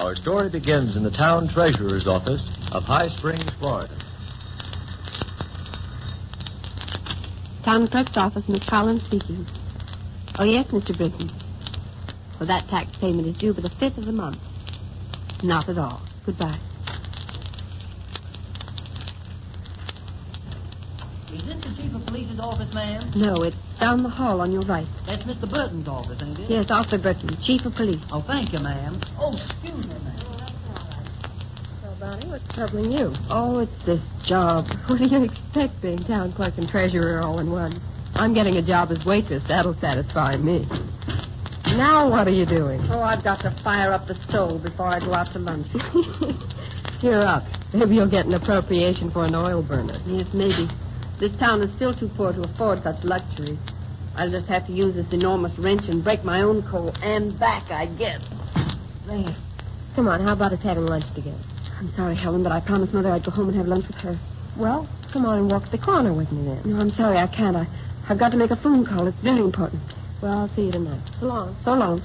Our story begins in the town treasurer's office of High Springs, Florida. Town clerk's office, Miss Collins speaking. Oh, yes, Mr. Britton. Well, that tax payment is due for the 5th of the month. Not at all. Goodbye. Is this the chief of police's office, ma'am? No, it's down the hall on your right. That's Mr. Burton's office, ain't it? Yes, Arthur Burton, chief of police. Oh, thank you, ma'am. Oh, excuse me, ma'am. So, Bonnie, what's troubling you? Oh, it's this job. What do you expect, being town clerk and treasurer all in one? I'm getting a job as waitress. That'll satisfy me. Now what are you doing? Oh, I've got to fire up the stove before I go out to lunch. Cheer up. Maybe you'll get an appropriation for an oil burner. Yes, maybe. This town is still too poor to afford such luxuries. I'll just have to use this enormous wrench and break my own coal and back, I guess. There. Come on, how about us having lunch together? I'm sorry, Helen, but I promised Mother I'd go home and have lunch with her. Well, come on and walk to the corner with me then. No, I'm sorry, I can't. I've got to make a phone call. It's very important. Well, I'll see you tonight. So long. So long.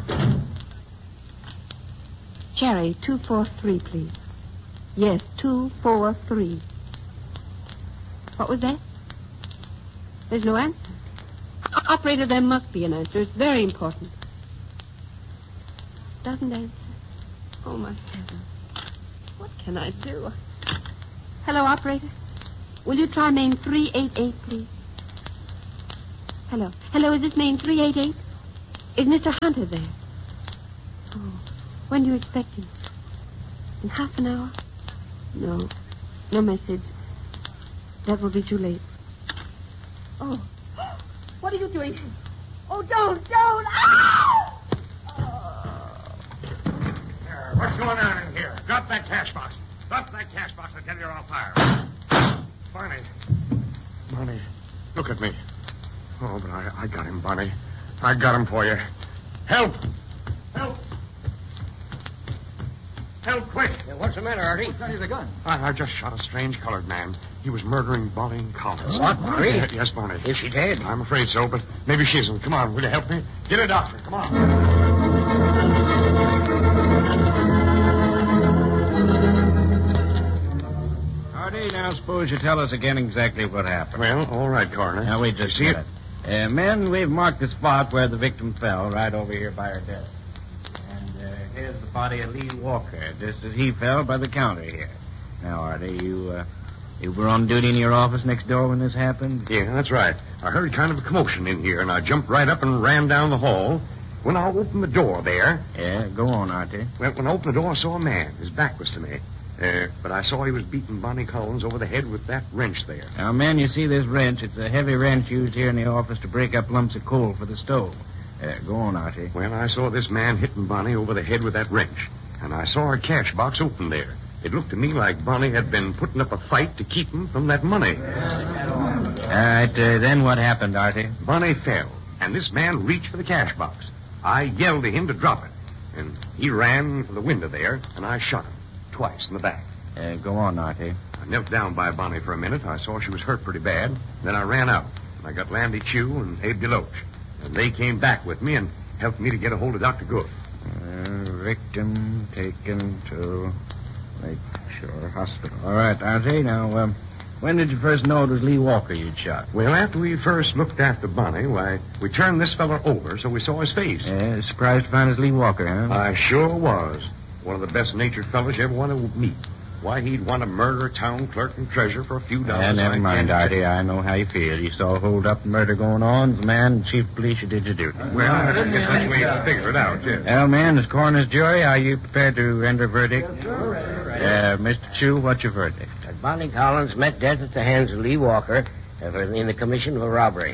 Cherry, 243, please. Yes, 243. What was that? There's no answer. Operator, there must be an answer. It's very important. Doesn't answer. Oh, my heavens. What can I do? Hello, operator. Will you try main 388, please? Hello. Hello, is this main 388? Is Mr. Hunter there? Oh, when do you expect him? In half an hour? No. No message. That will be too late. Oh. What are you doing? Oh, don't! Ah! What's going on in here? Drop that cash box. Drop that cash box. I'll tell you you're on fire. Bonnie, look at me. Oh, but I got him, Bonnie. I got him for you. Help! Help! Help, quick! What's the matter, Artie? What's got you the gun? I just shot a strange colored man. He was murdering Bonnie Collins. What, Bonnie? Yes, Bonnie. Is she dead? I'm afraid so, but maybe she isn't. Come on, will you help me? Get a doctor. Come on. Artie, now suppose you tell us again exactly what happened. Well, all right, Coroner. Now, wait just a minute. Men, we've marked the spot where the victim fell, right over here by her desk. And here's the body of Lee Walker, just as he fell by the counter here. Now, Artie, you were on duty in your office next door when this happened? Yeah, that's right. I heard kind of a commotion in here, and I jumped right up and ran down the hall. When I opened the door there... Yeah, go on, Artie. Well, when I opened the door, I saw a man. His back was to me. But I saw he was beating Bonnie Collins over the head with that wrench there. Now, man, you see this wrench? It's a heavy wrench used here in the office to break up lumps of coal for the stove. Go on, Artie. Well, I saw this man hitting Bonnie over the head with that wrench. And I saw her cash box open there. It looked to me like Bonnie had been putting up a fight to keep him from that money. All right, then what happened, Artie? Bonnie fell, and this man reached for the cash box. I yelled to him to drop it. And he ran for the window there, and I shot him. Twice in the back. Go on, Artie. I knelt down by Bonnie for a minute. I saw she was hurt pretty bad. Then I ran out. And I got Landy Chew and Abe Deloach. And they came back with me and helped me to get a hold of Dr. Good. Victim taken to Lakeshore Hospital. All right, Artie. Now, when did you first know it was Lee Walker you'd shot? Well, after we first looked after Bonnie, why, we turned this fella over so we saw his face. Surprised to find it was Lee Walker, huh? I sure was. One of the best-natured fellows you ever want to meet. Why, he'd want to murder a town clerk and treasurer for a few dollars. Never mind, Artie. I know how you feel. You saw a hold-up and murder going on. As a man and chief of police, you did your duty. Well, I guess that's the way you figure it out, yeah. Well, man, as coroner's jury, are you prepared to render a verdict? Mr. Chew, what's your verdict? Bonnie Collins met death at the hands of Lee Walker in the commission of a robbery.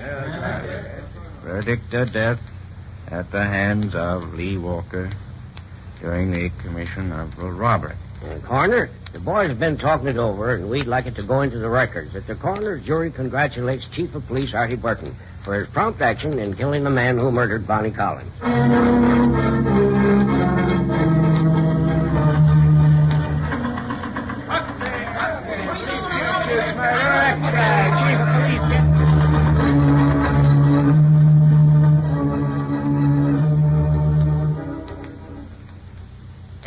Verdict of death at the hands of Lee Walker during the commission of a robbery. Coroner, the boys have been talking it over, and we'd like it to go into the records that the coroner's jury congratulates Chief of Police Artie Burton for his prompt action in killing the man who murdered Bonnie Collins.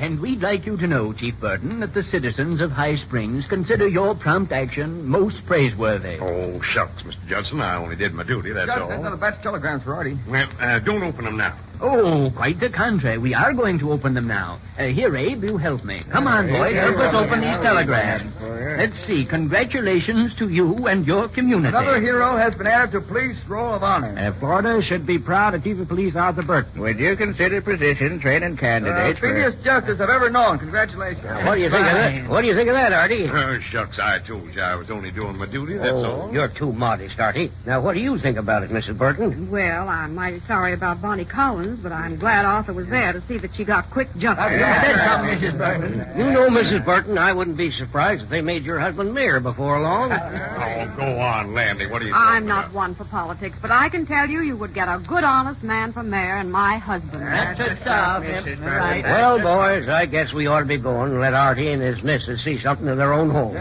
And we'd like you to know, Chief Burton, that the citizens of High Springs consider your prompt action most praiseworthy. Oh, shucks, Mr. Judson. I only did my duty, that's all. That's not a batch of telegrams for Artie. Well, don't open them now. Oh, quite the contrary. We are going to open them now. Here, Abe, you help me. Come on, boys. Help us open these telegrams. Let's see. Congratulations to you and your community. Another hero has been added to Police Roll of Honor. Florida should be proud of Chief of Police Arthur Burton. Would you consider position training candidates Speediest justice I've ever known. Congratulations. What do you think of that? What do you think of that, Artie? Oh, shucks, I told you I was only doing my duty, that's all. You're too modest, Artie. Now, what do you think about it, Mrs. Burton? Well, I'm mighty sorry about Bonnie Collins, but I'm glad Arthur was there to see that she got quick justice. Mrs. Burton. You know, Mrs. Burton, I wouldn't be surprised if they made your husband mayor before long. Oh, go on, Landy. What do you I'm not one for politics, but I can tell you would get a good, honest man for mayor and my husband. That's good stuff. Right. Well, boys, I guess we ought to be going and let Artie and his missus see something of their own home. Good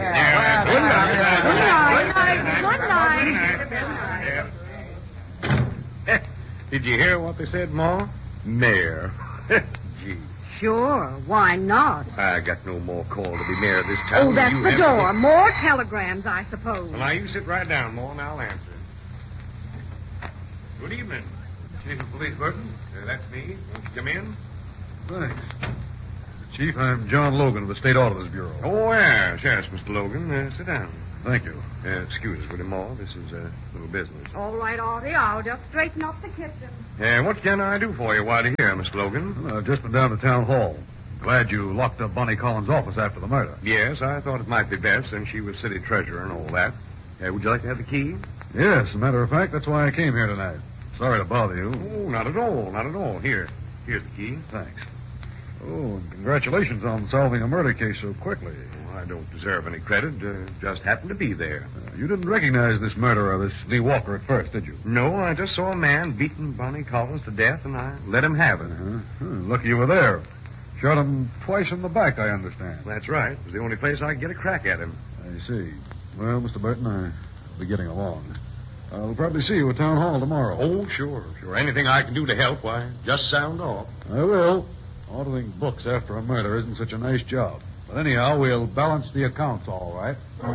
night. Did you hear what they said, Ma? Mayor. Gee. Sure, why not? I got no more call to be mayor this time. Oh, that's You the have door. More telegrams, I suppose. Well, now, you sit right down, Ma, and I'll answer. Good evening. Chief of Police Burton. That's me. Won't you come in? Thanks. Chief, I'm John Logan of the State Auditors Bureau. Oh, yes, Mr. Logan. Sit down. Thank you. Excuse us, will you, Ma? This is a little business. All right, Artie, I'll just straighten up the kitchen. What can I do for you while you're here, Mr. Logan? I've just been down to town hall. Glad you locked up Bonnie Collins' office after the murder. Yes, I thought it might be best since she was city treasurer and all that. Would you like to have the key? Yes, as a matter of fact, that's why I came here tonight. Sorry to bother you. Oh, not at all, not at all. Here's the key. Thanks. Oh, and congratulations on solving a murder case so quickly. I don't deserve any credit. Just happened to be there. You didn't recognize this murderer, this Lee Walker, at first, did you? No, I just saw a man beating Bonnie Collins to death, and I let him have it. Lucky you were there. Shot him twice in the back, I understand. That's right. It was the only place I could get a crack at him. I see. Well, Mr. Burton, I'll be getting along. I'll probably see you at town hall tomorrow. Oh, sure. Anything I can do to help, why, just sound off. I will. Auditing books after a murder isn't such a nice job. But anyhow, we'll balance the accounts all right.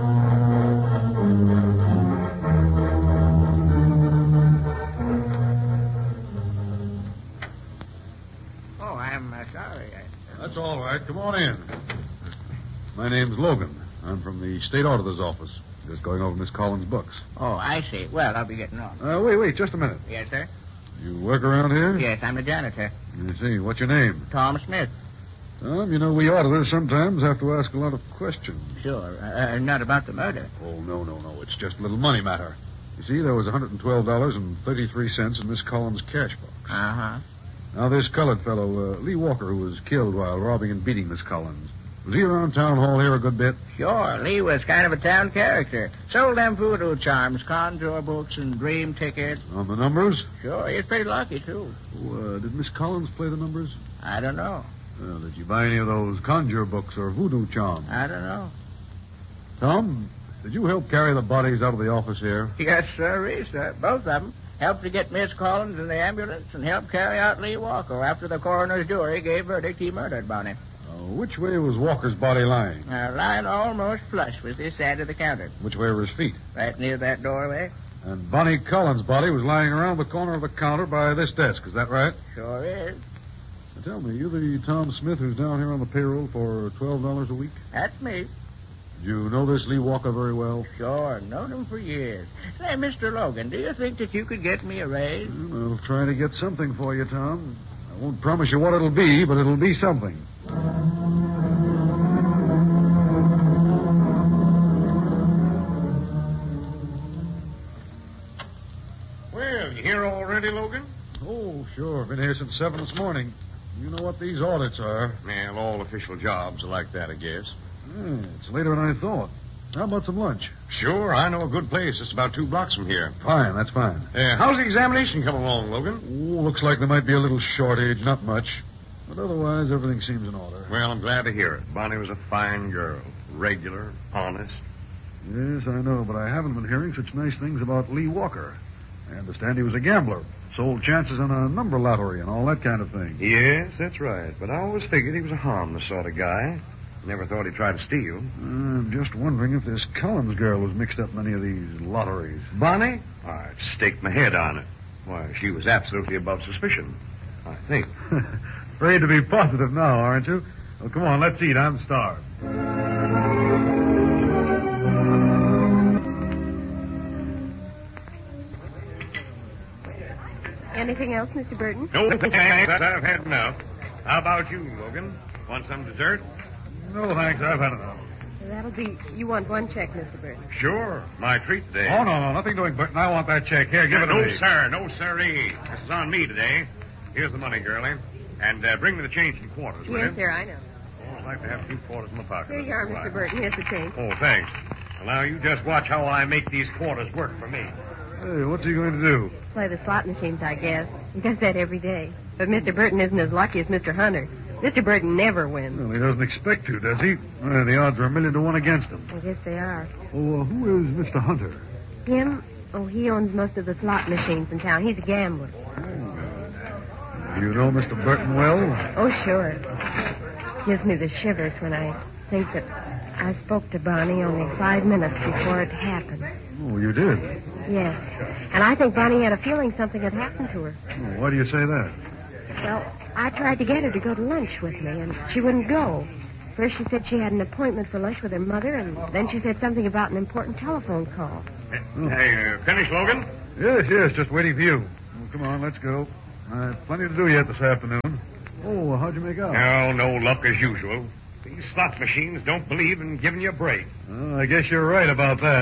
Oh, I'm sorry. That's all right. Come on in. My name's Logan. I'm from the State Auditor's Office. Just going over Miss Collins' books. Oh, I see. Well, I'll be getting on. Wait, just a minute. Yes, sir? You work around here? Yes, I'm the janitor. I see. What's your name? Tom Smith. Tom, you know, we auditors sometimes have to ask a lot of questions. Sure. Not about the murder. Oh, no. It's just a little money matter. You see, there was $112.33 in Miss Collins' cash box. Uh-huh. Now, this colored fellow, Lee Walker, who was killed while robbing and beating Miss Collins, was he around town hall here a good bit? Sure. Lee was kind of a town character. Sold them voodoo charms, conjure books, and dream tickets. On the numbers? Sure. He's pretty lucky, too. Oh, did Miss Collins play the numbers? I don't know. Did you buy any of those conjure books or voodoo charms? I don't know. Tom, did you help carry the bodies out of the office here? Yes, sir. Both of them. Helped to get Miss Collins in the ambulance and helped carry out Lee Walker after the coroner's jury gave verdict he murdered Bonnie. Which way was Walker's body lying? Lying almost flush with this side of the counter. Which way were his feet? Right near that doorway. And Bonnie Collins' body was lying around the corner of the counter by this desk. Is that right? Sure is. Now, tell me, you the Tom Smith who's down here on the payroll for $12 a week? That's me. Do you know this Lee Walker very well? Sure. Known him for years. Say, Mr. Logan, do you think that you could get me a raise? Well, I'll try to get something for you, Tom. I won't promise you what it'll be, but it'll be something. Well, you here already, Logan? Oh, sure. Been here since 7 this morning. You know what these audits are. Well, all official jobs are like that, I guess. It's later than I thought. How about some lunch? Sure, I know a good place. It's about 2 blocks from here. Fine, that's fine. How's the examination coming along, Logan? Oh, looks like there might be a little shortage, not much. But otherwise, everything seems in order. Well, I'm glad to hear it. Bonnie was a fine girl. Regular, honest. Yes, I know, but I haven't been hearing such nice things about Lee Walker. I understand he was a gambler. Sold chances on a number lottery and all that kind of thing. Yes, that's right. But I always figured he was a harmless sort of guy. Never thought he'd try to steal. I'm just wondering if this Collins girl was mixed up in any of these lotteries. Bonnie? I'd stake my head on it. Why, she was absolutely above suspicion, I think. Afraid to be positive now, aren't you? Well, come on, let's eat. I'm starved. Anything else, Mr. Burton? No, thanks. I've had enough. How about you, Logan? Want some dessert? No, thanks. I've had enough. That'll be... You want one check, Mr. Burton. Sure. My treat today. Oh, no. Nothing doing, Burton. I want that check. Here, give it to no, me. sir. No, sirree. This is on me today. Here's the money, girlie. And bring me the change in quarters, will you? Yes, sir, I know. Oh, I'd like to have 2 quarters in my pocket. Here you are, Why? Mr. Burton. Here's the change. Oh, thanks. Well, now, you just watch how I make these quarters work for me. Hey, what's he going to do? Play the slot machines, I guess. He does that every day. But Mr. Burton isn't as lucky as Mr. Hunter. Mr. Burton never wins. Well, he doesn't expect to, does he? The odds are 1,000,000 to 1 against him. I guess they are. Oh, who is Mr. Hunter? Him? Oh, he owns most of the slot machines in town. He's a gambler. You know Mr. Burton well? Oh, sure. Gives me the shivers when I think that I spoke to Bonnie only 5 minutes before it happened. Oh, you did? Yes. And I think Bonnie had a feeling something had happened to her. Oh, why do you say that? Well, I tried to get her to go to lunch with me, and she wouldn't go. First she said she had an appointment for lunch with her mother, and then she said something about an important telephone call. Hey, finished, Logan? Yes, just waiting for you. Well, come on, let's go. Plenty to do yet this afternoon. Oh, how'd you make out? No luck as usual. These slot machines don't believe in giving you a break. I guess you're right about that.